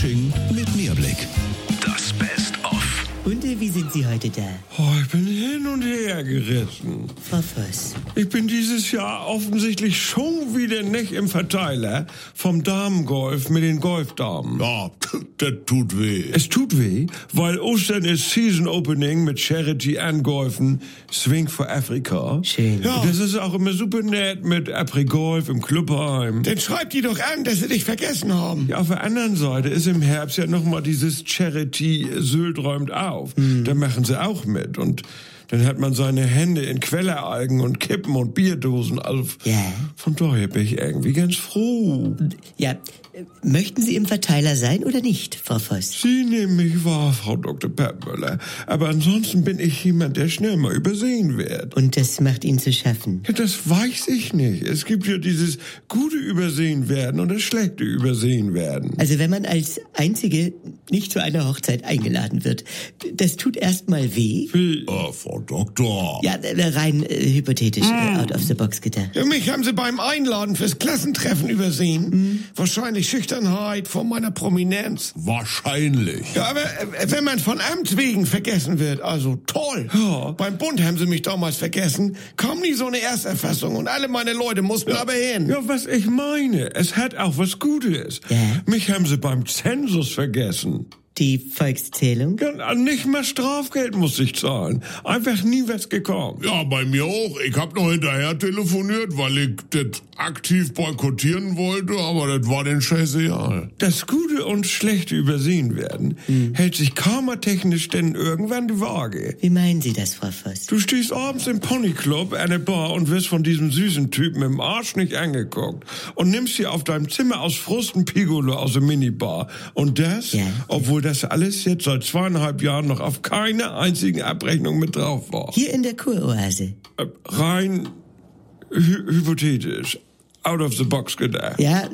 Fasching mit Mehrblick. Das Best-of. Und wie sind Sie heute da? Oh, ich bin hin und her gerissen. Frau Voss. Ich bin dieses Jahr offensichtlich schon wieder nicht im Verteiler vom Damengolf mit den Golfdamen. Ja, das tut weh. Es tut weh, weil Ostern ist Season Opening mit Charity and Golfen, Swing for Africa. Schön. Ja. Das ist auch immer super nett mit Après-Golf im Clubheim. Dann schreibt die doch an, dass sie dich vergessen haben. Ja, auf der anderen Seite ist im Herbst ja nochmal dieses Charity Sylt räumt auf. Da machen sie auch mit und dann hat man seine Hände in Quelleralgen und Kippen und Bierdosen. Also von daher bin ich irgendwie ganz froh. Ja, möchten Sie im Verteiler sein oder nicht, Frau Voss? Sie nehmen mich wahr, Frau Dr. Peppmüller. Aber ansonsten bin ich jemand, der schnell mal übersehen wird. Und das macht Ihnen zu schaffen? Ja, das weiß ich nicht. Es gibt ja dieses gute Übersehen werden und das schlechte Übersehen werden. Also wenn man als Einzige nicht zu einer Hochzeit eingeladen wird, das tut erstmal weh. Wie? Frau Doktor. Ja, rein hypothetisch, out of the box gedacht. Ja, mich haben sie beim Einladen fürs Klassentreffen übersehen. Wahrscheinlich Schüchternheit vor meiner Prominenz. Wahrscheinlich. Ja, aber wenn man von Amt wegen vergessen wird, also toll. Ja. Beim Bund haben sie mich damals vergessen. Kam nie so eine Ersterfassung und alle meine Leute mussten aber hin. Ja, was ich meine, es hat auch was Gutes. Ja. Mich haben sie beim Zensus vergessen. Die Volkszählung? Ja, nicht mal Strafgeld muss ich zahlen. Einfach nie was gekommen. Ja, bei mir auch. Ich hab noch hinterher telefoniert, weil ich das aktiv boykottieren wollte, aber das war den scheißegal. Das Gute und Schlechte übersehen werden, hält sich karmatechnisch denn irgendwann die Waage. Wie meinen Sie das, Frau Voss? Du stehst abends im Ponyclub an der Bar und wirst von diesem süßen Typen im Arsch nicht angeguckt und nimmst dir auf deinem Zimmer aus Frust ein Pigolo aus der Minibar. Und das, obwohl das alles jetzt seit 2,5 Jahren noch auf keiner einzigen Abrechnung mit drauf war. Hier in der Kuroase. Rein hypothetisch, out of the box gedacht. Ja,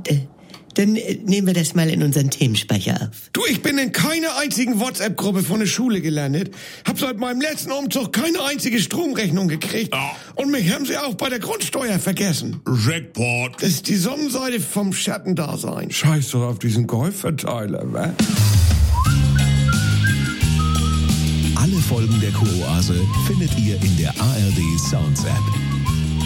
dann nehmen wir das mal in unseren Themenspeicher auf. Du, ich bin in keiner einzigen WhatsApp-Gruppe von der Schule gelandet, hab seit meinem letzten Umzug keine einzige Stromrechnung gekriegt und mich haben sie auch bei der Grundsteuer vergessen. Jackpot. Das ist die Sonnenseite vom Schattendasein. Scheiß doch auf diesen Golfverteiler, wa? Alle Folgen der Kuroase findet ihr in der ARD Sounds App.